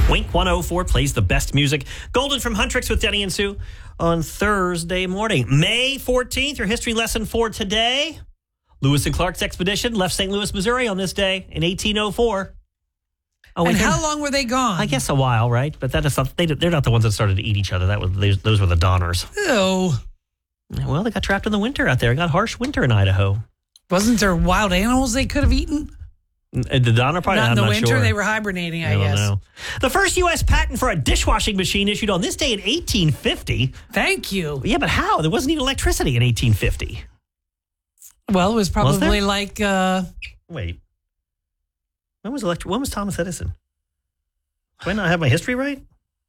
Wink 104 plays the best music. Golden from Huntrix with Denny and Sue on Thursday morning. May 14th, your history lesson for today. Lewis and Clark's expedition left St. Louis, Missouri on this day in 1804. Oh, and how long were they gone? I guess a while, right? But that is not, they're not the ones that started to eat each other. Those were the Donners. Oh. Well, they got trapped in the winter out there. It got harsh winter in Idaho. Wasn't there wild animals they could have eaten? The Donner probably not in the I'm winter. Sure. They were hibernating, I guess. Don't know. The first U.S. patent for a dishwashing machine issued on this day in 1850. Thank you. Yeah, but how? There wasn't even electricity in 1850. Well, it was probably like... Wait. When was Thomas Edison? Do I not have my history right?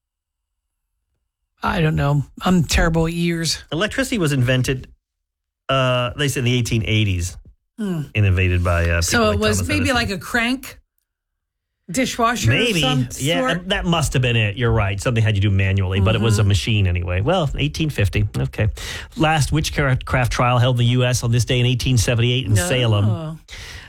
I don't know. I'm terrible at years. Electricity was invented, they said in the 1880s. Innovated by people so it was Thomas maybe Edison. like a crank dishwasher maybe of some yeah sort? That must have been it. You're right, something had you do manually, but it was a machine anyway. Well, 1850. Okay. Last witchcraft trial held in the U.S. on this day in 1878 in Salem.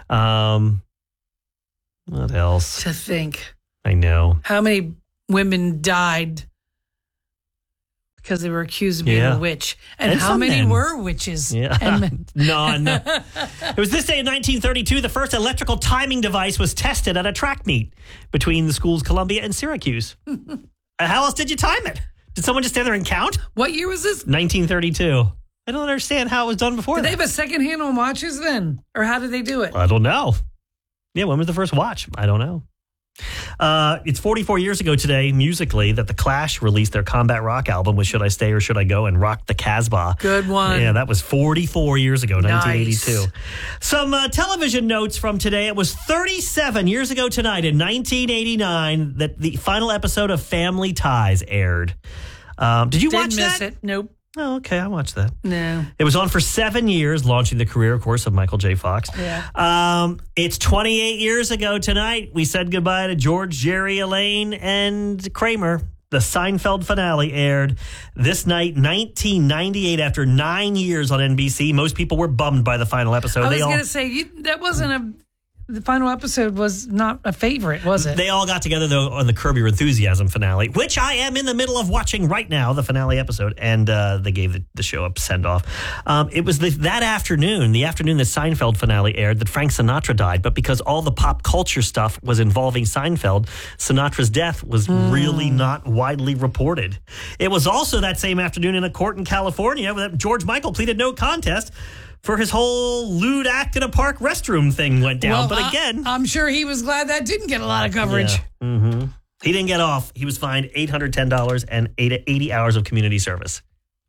What else To think I know how many women died because they were accused of being a witch. And how many were witches? Yeah. And None. It was this day in 1932, the first electrical timing device was tested at a track meet between the schools Columbia and Syracuse. How else did you time it? Did someone just stand there and count? What year was this? 1932. I don't understand how it was done before Did that. they have a second hand on watches then? Or how did they do it? I don't know. Yeah, when was the first watch? I don't know. It's 44 years ago today, musically, that The Clash released their combat rock album with Should I Stay or Should I Go and Rock the Casbah. Good one. Yeah, that was 44 years ago, 1982. Nice. Some television notes from today. It was 37 years ago tonight in 1989 that the final episode of Family Ties aired. Did you watch that? Didn't miss it. Nope. Oh, okay. I watched that. No. It was on for 7 years, launching the career, of course, of Michael J. Fox. Yeah. It's 28 years ago tonight. We said goodbye to George, Jerry, Elaine, and Kramer. The Seinfeld finale aired this night, 1998, after 9 years on NBC. Most people were bummed by the final episode. I was going to say, that wasn't the final episode was not a favorite, was it? They all got together, though, on the Curb Your Enthusiasm finale, which I am in the middle of watching right now, the finale episode, and they gave the show a send-off. It was that afternoon, the afternoon the Seinfeld finale aired, that Frank Sinatra died, but because all the pop culture stuff was involving Seinfeld, Sinatra's death was really not widely reported. It was also that same afternoon in a court in California that George Michael pleaded no contest for his whole lewd act in a park restroom thing went down. Well, but again, I'm sure he was glad that didn't get a lot of coverage. Yeah. He didn't get off. He was fined $810 and 80 hours of community service.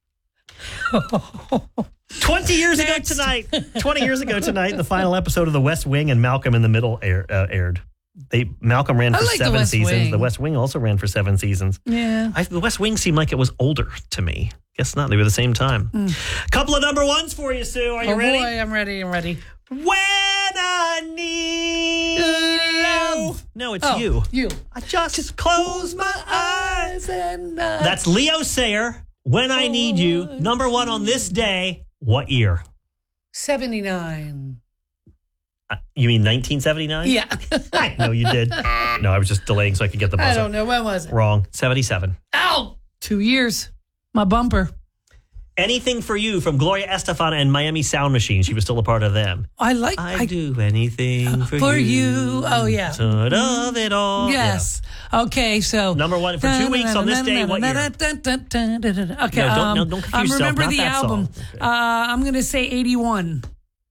20 years ago tonight, the final episode of The West Wing and Malcolm in the Middle aired. Malcolm ran for 7 seasons. Wing. The West Wing also ran for 7 seasons. Yeah. The West Wing seemed like it was older to me. Guess not. They were the same time. Couple of number ones for you, Sue. Are you ready? Oh, boy, I'm ready. When I need love. No, it's you. You. I just close my eyes and that's Leo Sayer. When I Need You. Number one on this day. What year? 79. You mean 1979? Yeah. I know you did. No, I was just delaying so I could get the buzzer. I don't know. When was it? Wrong. 77. Ow! 2 years. My bumper. Anything for You from Gloria Estefan and Miami Sound Machine. She was still a part of them. I do anything for you. Oh, yeah. Sort of it all. Yes. Yeah. Okay, so. Number one for 2 weeks on this day. What year? Okay. No, don't confuse yourself. Remember Not the that album. song. Okay. I'm going to say 81.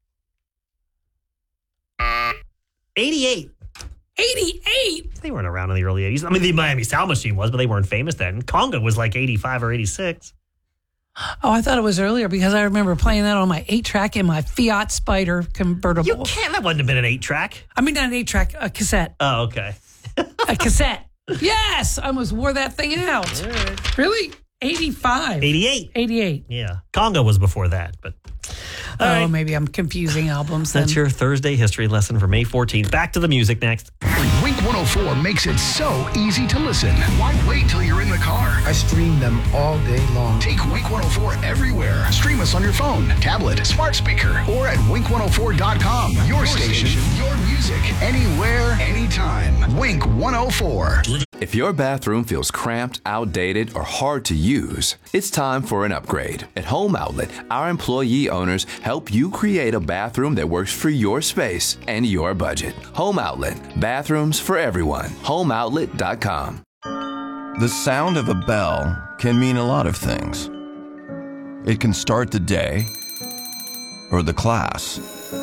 88. 88? They weren't around in the early 80s. I mean, the Miami Sound Machine was, but they weren't famous then. Conga was like 85 or 86. Oh, I thought it was earlier because I remember playing that on my 8-track in my Fiat Spider convertible. You can't. That wouldn't have been an 8-track. I mean, not an 8-track, a cassette. Oh, okay. A cassette. Yes! I almost wore that thing out. Right. Really? 85. 88. 88. Yeah. Conga was before that, but... All right. Maybe I'm confusing albums then. That's your Thursday history lesson for May 14th. Back to the music next. Wink 104 makes it so easy to listen. Why wait till you're in the car? I stream them all day long. Take Wink 104 everywhere. Stream us on your phone, tablet, smart speaker, or at wink104.com. Your station, your music, anywhere, anytime. Wink 104. If your bathroom feels cramped, outdated, or hard to use, it's time for an upgrade. At Home Outlet, our employee owners help you create a bathroom that works for your space and your budget. Home Outlet, bathrooms for everyone. HomeOutlet.com. The sound of a bell can mean a lot of things. It can start the day or the class,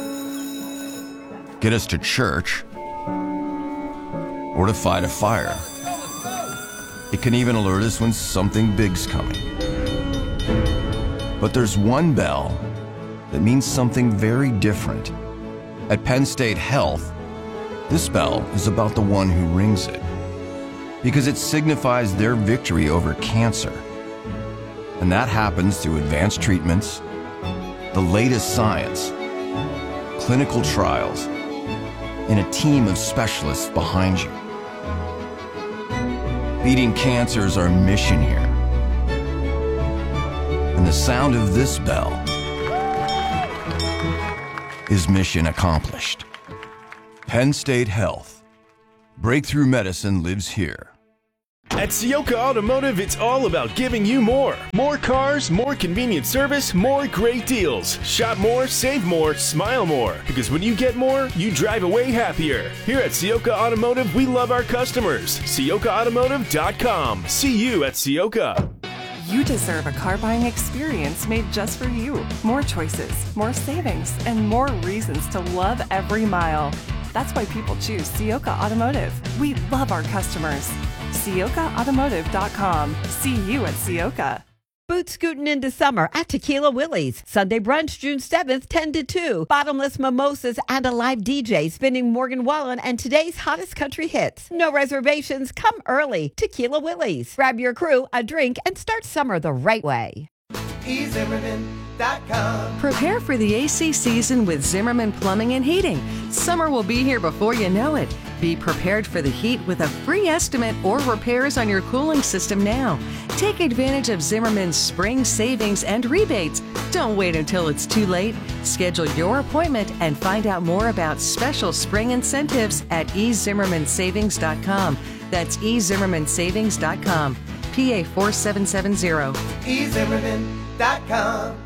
get us to church, or to fight a fire. It can even alert us when something big's coming. But there's one bell that means something very different. At Penn State Health, this bell is about the one who rings it, because it signifies their victory over cancer. And that happens through advanced treatments, the latest science, clinical trials, and a team of specialists behind you. Beating cancer is our mission here. And the sound of this bell is mission accomplished. Penn State Health. Breakthrough medicine lives here. At Ciocca Automotive, it's all about giving you more. More cars, more convenient service, more great deals. Shop more, save more, smile more. Because when you get more, you drive away happier. Here at Ciocca Automotive, we love our customers. CioccaAutomotive.com. See you at Ciocca. You deserve a car buying experience made just for you. More choices, more savings, and more reasons to love every mile. That's why people choose Ciocca Automotive. We love our customers. CioccaAutomotive.com. See you at Ciocca. Boot scooting into summer at Tequila Willie's. Sunday brunch, June 7th, 10 to 2. Bottomless mimosas and a live DJ spinning Morgan Wallen and today's hottest country hits. No reservations. Come early. Tequila Willie's. Grab your crew, a drink, and start summer the right way. Prepare for the AC season with Zimmerman Plumbing and Heating. Summer will be here before you know it. Be prepared for the heat with a free estimate or repairs on your cooling system now. Take advantage of Zimmerman's spring savings and rebates. Don't wait until it's too late. Schedule your appointment and find out more about special spring incentives at ezimmermansavings.com. That's ezimmermansavings.com. PA 4770. ezimmerman.com.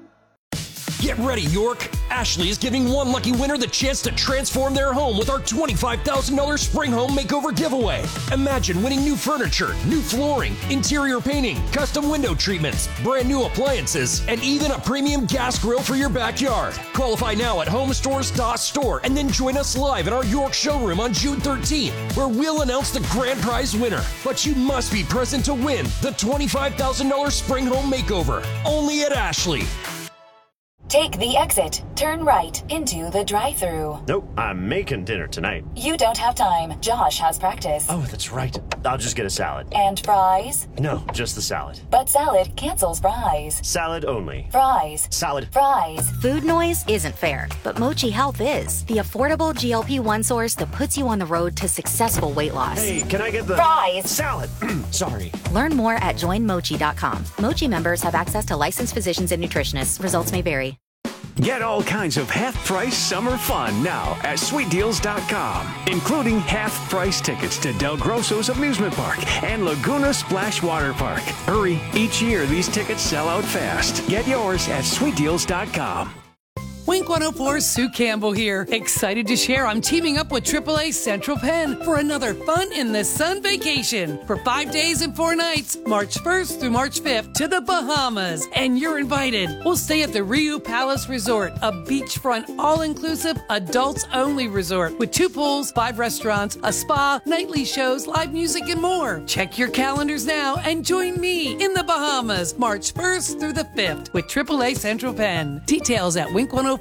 Get ready, York! Ashley is giving one lucky winner the chance to transform their home with our $25,000 Spring Home Makeover giveaway. Imagine winning new furniture, new flooring, interior painting, custom window treatments, brand new appliances, and even a premium gas grill for your backyard. Qualify now at homestores.store and then join us live in our York showroom on June 13th, where we'll announce the grand prize winner. But you must be present to win the $25,000 Spring Home Makeover, only at Ashley. Take the exit, turn right into the drive-thru. Nope, I'm making dinner tonight. You don't have time. Josh has practice. Oh, that's right. I'll just get a salad. And fries? No, just the salad. But salad cancels fries. Salad only. Fries. Salad. Fries. Food noise isn't fair, but Mochi Health is. The affordable GLP-1 source that puts you on the road to successful weight loss. Hey, can I get the... Fries. Salad. Sorry. Learn more at joinmochi.com. Mochi members have access to licensed physicians and nutritionists. Results may vary. Get all kinds of half-price summer fun now at sweetdeals.com, including half-price tickets to Del Grosso's Amusement Park and Laguna Splash Water Park. Hurry, each year these tickets sell out fast. Get yours at sweetdeals.com. Wink 104's Sue Campbell here. Excited to share I'm teaming up with AAA Central Penn for another fun in the sun vacation for 5 days and 4 nights, March 1st through March 5th to the Bahamas. And you're invited. We'll stay at the Riu Palace Resort, a beachfront, all-inclusive, adults-only resort with 2 pools, 5 restaurants, a spa, nightly shows, live music, and more. Check your calendars now and join me in the Bahamas, March 1st through the 5th with AAA Central Penn. Details at wink104.com.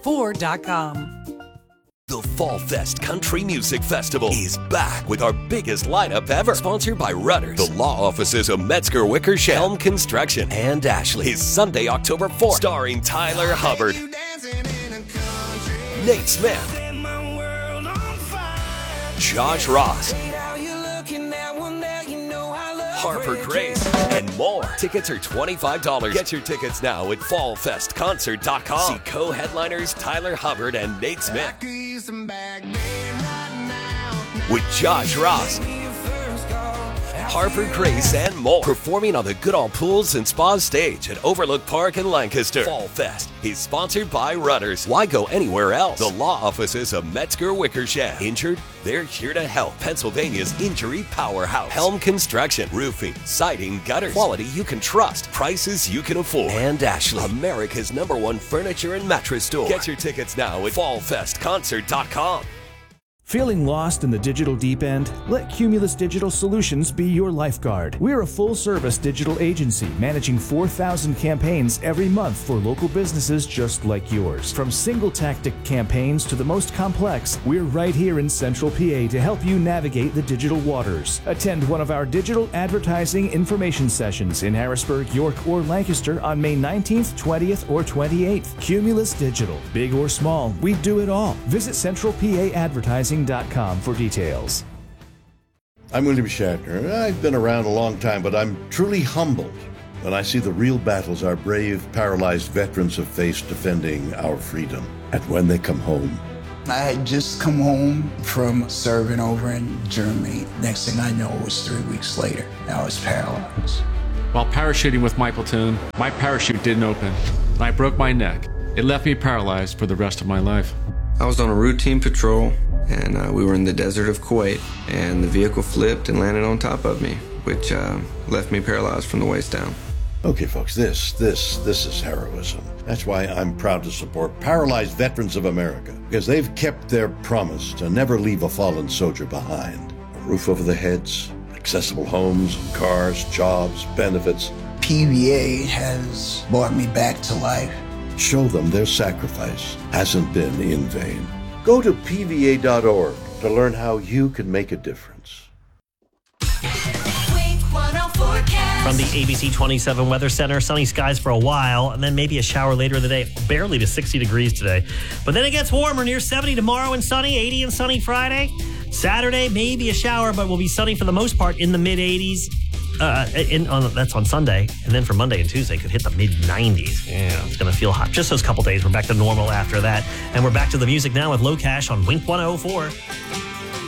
The Fall Fest Country Music Festival is back with our biggest lineup ever. Sponsored by Rudders, the law offices of Metzger Wickersham, Helm Construction, and Ashley. Is Sunday, October 4th. Starring Tyler Hubbard, Nate Smith, Josh Ross, Harper Grace, and more. Tickets are $25. Get your tickets now at fallfestconcert.com. See co-headliners Tyler Hubbard and Nate Smith. With Josh Ross, Harper Grace, and more. Performing on the Goodall Pools and Spa stage at Overlook Park in Lancaster. Fall Fest is sponsored by Rudders. Why go anywhere else? The law offices of Metzger Wickersham. Injured? They're here to help. Pennsylvania's injury powerhouse. Helm Construction. Roofing, siding, gutters. Quality you can trust. Prices you can afford. And Ashley, America's #1 furniture and mattress store. Get your tickets now at fallfestconcert.com. Feeling lost in the digital deep end? Let Cumulus Digital Solutions be your lifeguard. We're a full-service digital agency managing 4,000 campaigns every month for local businesses just like yours. From single-tactic campaigns to the most complex, we're right here in Central PA to help you navigate the digital waters. Attend one of our digital advertising information sessions in Harrisburg, York, or Lancaster on May 19th, 20th, or 28th. Cumulus Digital. Big or small, we do it all. Visit centralpaadvertising.com for details. I'm William Shatner. I've been around a long time, but I'm truly humbled when I see the real battles our brave, paralyzed veterans have faced defending our freedom. And when they come home. I had just come home from serving over in Germany. Next thing I know, it was 3 weeks later. I was paralyzed. While parachuting with my platoon, my parachute didn't open. I broke my neck. It left me paralyzed for the rest of my life. I was on a routine patrol, and we were in the desert of Kuwait, and the vehicle flipped and landed on top of me, which left me paralyzed from the waist down. Okay, folks, this is heroism. That's why I'm proud to support Paralyzed Veterans of America, because they've kept their promise to never leave a fallen soldier behind. A roof over their heads, accessible homes, cars, jobs, benefits. PVA has brought me back to life. Show them their sacrifice hasn't been in vain. Go to pva.org to learn how you can make a difference. From the ABC 27 Weather Center, sunny skies for a while, and then maybe a shower later in the day, barely to 60 degrees today. But then it gets warmer, near 70 tomorrow and sunny, 80 and sunny Friday. Saturday, maybe a shower, but will be sunny for the most part in the mid-80s. That's on Sunday. And then for Monday and Tuesday, could hit the mid-90s. Yeah, it's going to feel hot. Just those couple days. We're back to normal after that. And we're back to the music now with Low Cash on Wink 104.